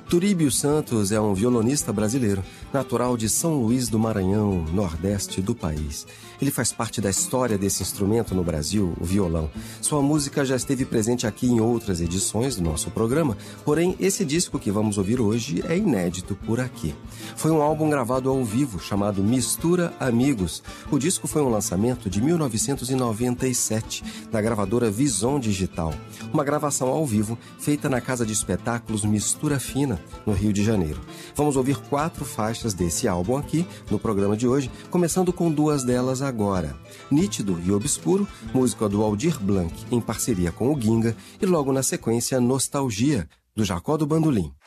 Turíbio Santos é um violonista brasileiro, natural de São Luís do Maranhão, nordeste do país. Ele faz parte da história desse instrumento no Brasil, o violão. Sua música já esteve presente aqui em outras edições do nosso programa, porém esse disco que vamos ouvir hoje é inédito por aqui. Foi um álbum gravado ao vivo chamado Mistura Amigos. O disco foi um lançamento de 1997 da gravadora Vison Digital. Uma gravação ao vivo feita na casa de espetáculos Mistura Fina, no Rio de Janeiro. Vamos ouvir 4 faixas desse álbum aqui no programa de hoje, começando com 2 delas agora. Nítido e Obscuro, música do Aldir Blanc em parceria com o Ginga, e logo na sequência Nostalgia, do Jacó do Bandolim.